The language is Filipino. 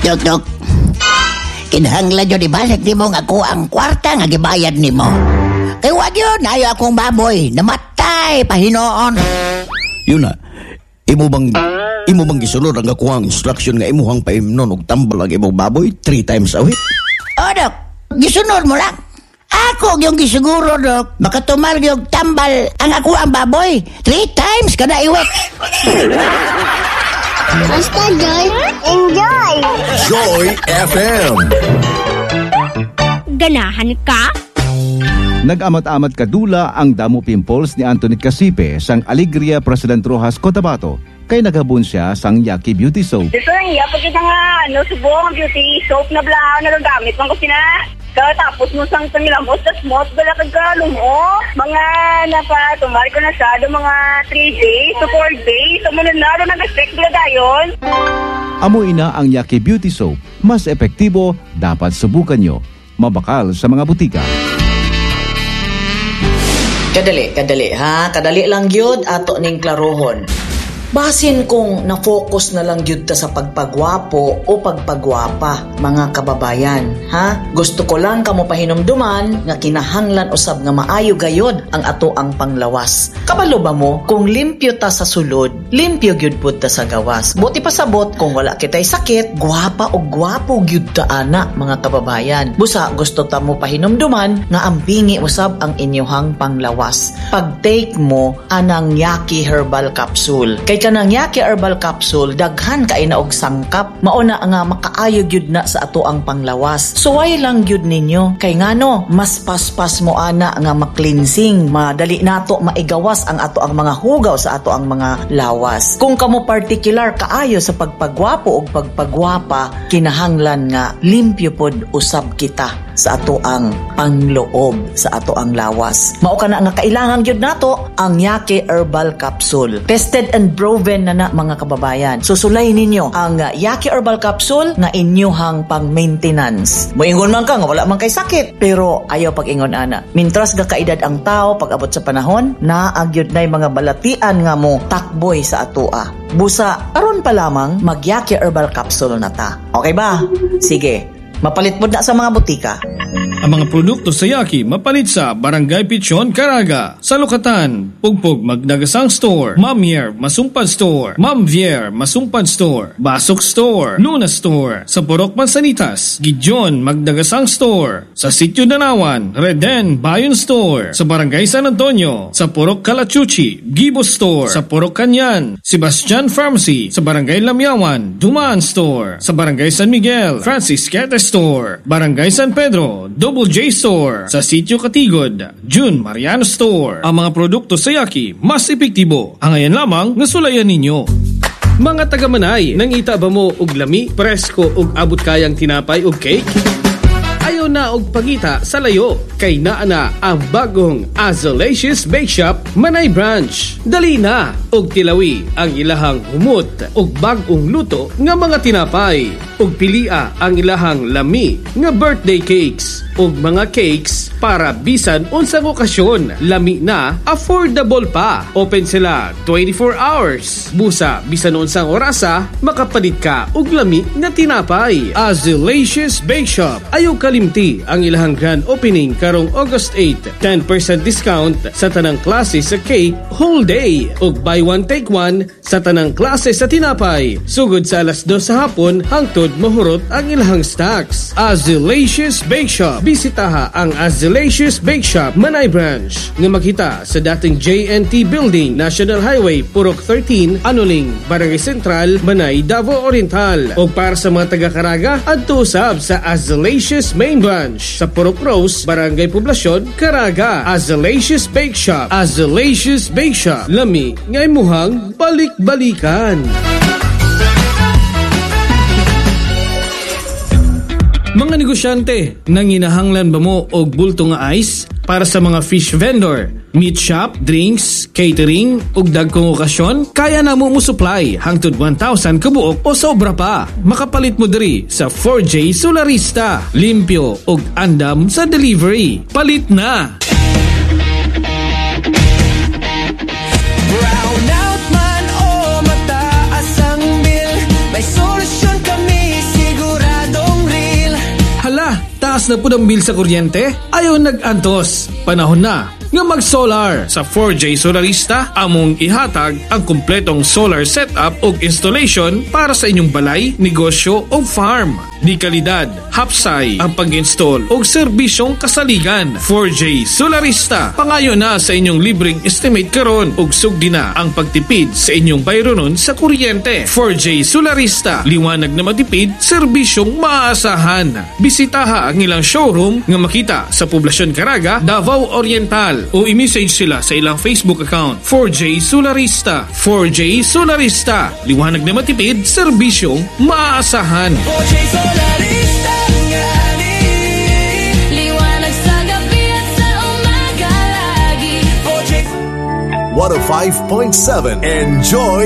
Dok. Kinahanglan yun ibalik ni mo nga ako ang kwarta nga gibayad ni mo. Kaya wag yun, ayaw akong baboy. Namatay, pahinoon. Yun na. Imo bang gisulod ang ako ang instruction nga imuhang paimnon og tambal ang imong baboy 3 times a week? O, Dok. Gisunod mo lang. Ako yung gisiguro, Dok. Makatumal yung tambal ang ako ang baboy 3 times kada iwek. Basta Joy, enjoy! Joy FM. Ganahan ka? Nag-amat-amat kadula ang damo pimples ni Anthony Casipe sang Alegria President Rojas Cotabato kay naghabon siya sang Yaki Beauty Soap. Dito lang iya, pag kita nga, subong beauty soap na blah, nagagamit man ko sina. Tapos mo sang tangilamos, tas mo, bala kagalumo. Mga tumari ko na siya, mga 3 days to 4 days. Sumunod na, nag-effect bala dayon. Amoy na ang Yaki Beauty Soap. Mas epektibo, dapat subukan nyo. Mabakal sa mga butika. Kadali ha. Kadali lang gyud ato ning klarohon. Basin kung na-focus na lang gyud ta sa pagpagwapo o pagpagwapa, mga kababayan, ha? Gusto ko lang kamo pahinumduman nga kinahanglan usab nga maayo gayod ang ato ang panglawas. Kabalo ba mo kung limpyo ta sa sulod, limpyo gyud pud ta sa gawas. Buti pa sabot kung wala kitay sakit, gwapa o gwapo gyud ta ana, mga kababayan. Busa gusto ta mo pahinumduman nga ambingi usab ang inyohang panglawas. Pag-take mo anang Yaki Herbal Capsule. Kay kanang Yaki Herbal Capsule, daghan kay na og sangkap, mauna nga makaayo gyud na sa ato ang panglawas. Suway lang gyud ninyo kay ngano mas paspas mo ana nga maklinsing, madali nato maigawas ang ato ang mga hugaw sa ato ang mga lawas. Kung kamo particular kaayo sa pagpagwapo ug pagpagwapa, kinahanglan nga limpyo pod usab kita sa ato ang pangloob sa ato ang lawas. Mao kana nga kailangan gyud nato ang Yaki Herbal Capsule. Tested and proven na mga kababayan. Susulay ninyo ang Yaki Herbal Capsule na inyohang pang-maintenance. Moingon man ka nga wala man kay sakit, pero ayaw pag-ingon ana. Mintras gakaedad ang tao pag-abot sa panahon, naagyod na'y mga balatian nga mo takboy sa atoa. Busa, aron pa lamang mag-Yaki Herbal Capsule na ta. Okay ba? Sige. Mapalit mo na sa mga butika. Ang mga produkto sa Yaki mapalit sa Barangay Pichon, Caraga, sa Lukatan, Pugpug Magdagasang Store, Ma'am Yer Masumpad Store, Ma'am Vier Masumpad Store, Basok Store, Luna Store, sa Purok Mansanitas, Gideon Magdagasang Store, sa Sitio Danawan, Reden Bayon Store, sa Barangay San Antonio, sa Purok Calachuchi, Gibo Store, sa Purok Kanyan, Sebastian Pharmacy, sa Barangay Lamyawan, Dumaan Store, sa Barangay San Miguel, Francis Quete Store, Barangay San Pedro, Double J Store, sa Sitio Katigod, June Mariano Store. Ang mga produkto sa Yaki mas epektibo. Ang ayan lamang nasulayan ninyo. Mga taga-Manay, nangita ba mo og lami, presko og abot kayang tinapay og cake? Ayaw na og pagita sa layo, kay naa na ang bagong Azalicious Bake Shop Manay Branch. Dali na og tilawi ang ilahang humot og bagong luto nga mga tinapay, og pilia ang ilahang lami nga birthday cakes og mga cakes para bisan unsang okasyon. Lami na, affordable pa. Open sila 24 hours. Busa bisan unsang orasa makapalit ka og lami nga tinapay. Azalicious Bake Shop. Ayaw kalimti ang ilahang grand opening karong August 8. 10% discount sa tanang klase sa cake whole day og buy one take one sa tanang klase sa tinapay. Sugod sa alas 2 sa hapon hangtod mahurot ang ilahang stocks. Azalicious Bake Shop. Bisitaha ang Azalicious Bake Shop Manay Branch nga makita sa dating JNT Building, National Highway, Purok 13, Anuling, Barangay Central, Manay, Davao Oriental. O para sa mga taga-Caraga, adto usab sa Azalicious Main Branch sa Purok Rose, Barangay Poblasyon, Caraga. Azalicious Bake Shop. Azalicious Bake Shop. Lami ngay muhang balik-balikan. Mga negosyante, nanginahanglan ba mo og bulto nga ice para sa mga fish vendor, meat shop, drinks, catering ug dagkong okasyon? Kaya na mo supply hangtod 1,000 kabuok o sobra pa. Makapalit mo diri sa 4J Solarista. Limpyo ug andam sa delivery. Palit na! Brown out man o mataas ang bill, may solusyon kami siguro. Nagtaas na po ng bill sa kuryente? Ayaw nag-antos. Panahon na nga mag-solar. Sa 4J Solarista, among ihatag ang kumpletong solar setup o installation para sa inyong balay, negosyo o farm. Di kalidad, hapsay ang pag-install o serbisyong kasaligan. 4J Solarista, pangayo na sa inyong libreng estimate karon ug sugdi na ang pagtipid sa inyong bayronon sa kuryente. 4J Solarista, liwanag na matipid, serbisyong maaasahan. Bisitaha ang ilang showroom nga makita sa Poblasyon Caraga, Davao Oriental o i-message sila sa ilang Facebook account. 4J Solarista. 4J Solarista, liwanag na matipid, serbisyong maaasahan. 4J Solarista, liwanag sa gabi at sa umaga lagi. 4J 105.7 Enjoy